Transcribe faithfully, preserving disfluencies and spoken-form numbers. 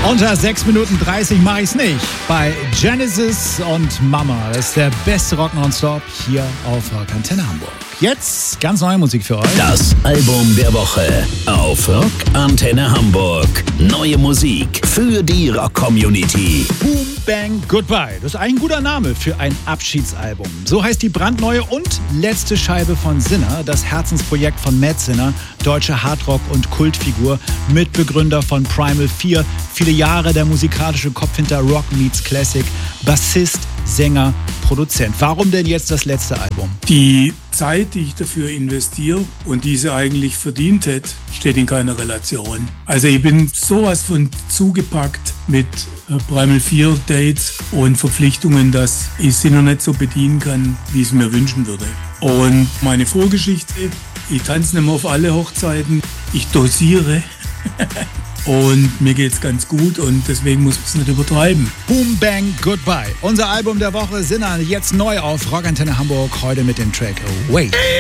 Unter sechs Minuten dreißig mache ich's nicht. Bei Genesis und Mama. Das ist der beste Rock nonstop hier auf Rock Antenne Hamburg. Jetzt ganz neue Musik für euch. Das Album der Woche auf Rock Antenne Hamburg. Neue Musik für die Rock-Community. Boom Bang Goodbye. Das ist ein guter Name für ein Abschiedsalbum. So heißt die brandneue und letzte Scheibe von Sinner, das Herzensprojekt von Matt Sinner, deutsche Hardrock- und Kultfigur, Mitbegründer von Primal vier, viele Jahre der musikalische Kopf hinter Rock Meets Classic, Bassist, Sänger, Produzent. Warum denn jetzt das letzte Album? Die Zeit, die ich dafür investiere und diese eigentlich verdient hätte, steht in keiner Relation. Also ich bin sowas von zugepackt mit Primal vier Dates und Verpflichtungen, dass ich sie noch nicht so bedienen kann, wie ich es mir wünschen würde. Und meine Vorgeschichte, ich tanze nicht mehr auf alle Hochzeiten, ich dosiere. Und mir geht's ganz gut und deswegen muss man es nicht übertreiben. Boom Bang Goodbye. Unser Album der Woche Sinner, jetzt neu auf Rock Antenne Hamburg, heute mit dem Track Away.